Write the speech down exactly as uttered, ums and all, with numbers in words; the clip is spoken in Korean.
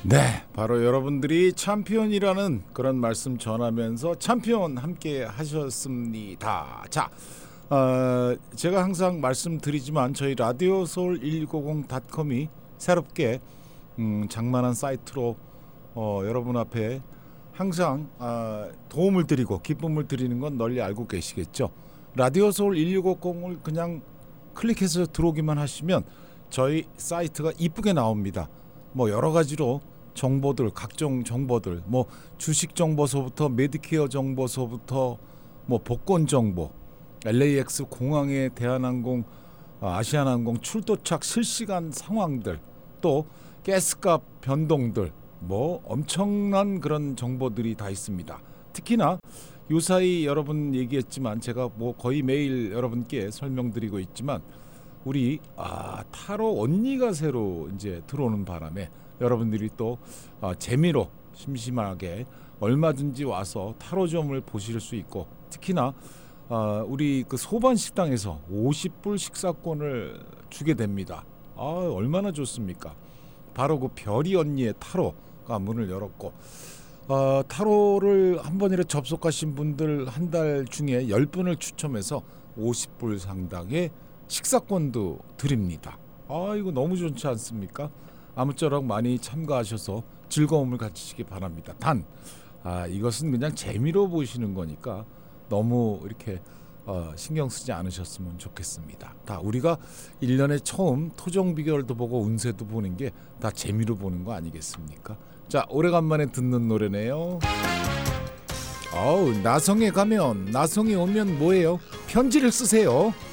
네, 바로 여러분들이 챔피언이라는 그런 말씀 전하면서 챔피언 함께 하셨습니다. 자, 어, 제가 항상 말씀드리지만 저희 라디오 서울 일구공 닷컴이 새롭게 음, 장만한 사이트로 어, 여러분 앞에 항상 어, 도움을 드리고 기쁨을 드리는 건 널리 알고 계시겠죠. 라디오 서울 일육오공을 그냥 클릭해서 들어오기만 하시면 저희 사이트가 이쁘게 나옵니다. 뭐 여러 가지로 정보들, 각종 정보들, 뭐 주식 정보서부터 메디케어 정보서부터 뭐 복권 정보, 엘에이엑스 공항에 대한항공, 아시아나항공 출도착 실시간 상황들, 또 가스값 변동들, 뭐 엄청난 그런 정보들이 다 있습니다. 특히나 요사이 여러분 얘기했지만 제가 뭐 거의 매일 여러분께 설명드리고 있지만 우리 아, 타로 언니가 새로 이제 들어오는 바람에 여러분들이 또 아, 재미로 심심하게 얼마든지 와서 타로점을 보실 수 있고, 특히나 아, 우리 그 소반 식당에서 오십 불 식사권을 주게 됩니다. 아, 얼마나 좋습니까? 바로 그 별이 언니의 타로가 문을 열었고, 어, 타로를 한 번이라도 접속하신 분들 한 달 중에 열 분을 추첨해서 오십 불 상당의 식사권도 드립니다. 아, 이거 너무 좋지 않습니까? 아무쪼록 많이 참가하셔서 즐거움을 가지시기 바랍니다. 단 아, 이것은 그냥 재미로 보시는 거니까 너무 이렇게 어, 신경 쓰지 않으셨으면 좋겠습니다. 다 우리가 일 년에 처음 토정 비결도 보고 운세도 보는 게 다 재미로 보는 거 아니겠습니까? 자, 오래간만에 듣는 노래네요. 어우, 나성에 가면, 나성에 오면 뭐예요? 편지를 쓰세요.